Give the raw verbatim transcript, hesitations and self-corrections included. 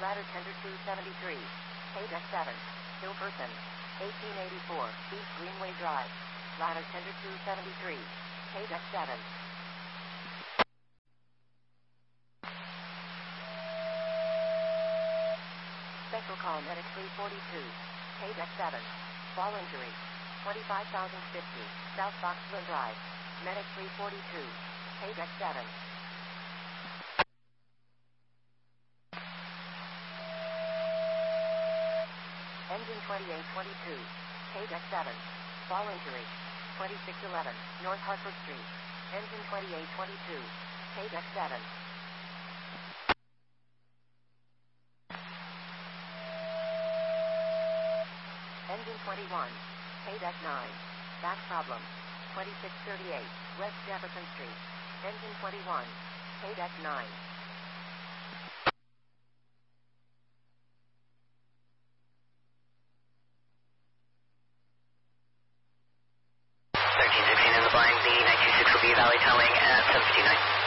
ladder tender two seventy-three, K-Deck seven, still person, eighteen eighty-four, East Greenway Drive, ladder tender two seventy-three, K-Deck seven. Special call medic three forty-two, K-Deck seven, fall injury, twenty-five thousand fifty, South Foxville Drive, medic three forty-two, K-Deck seven. Engine twenty-eight twenty-two, K-Deck seven, fall injury, twenty-six eleven, North Hartford Street, engine twenty-eight twenty-two, K-Deck seven. Engine twenty-one, K-Deck nine, back problem, twenty-six thirty-eight, West Jefferson Street, engine twenty-one, K-Deck nine. thirteen sixteen in the blind, the nine two six will be valley towing at seven two nine.